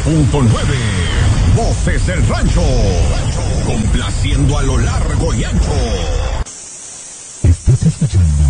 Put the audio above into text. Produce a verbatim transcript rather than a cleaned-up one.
punto nueve. Voces del Rancho. Complaciendo a lo largo y ancho. Estás escuchando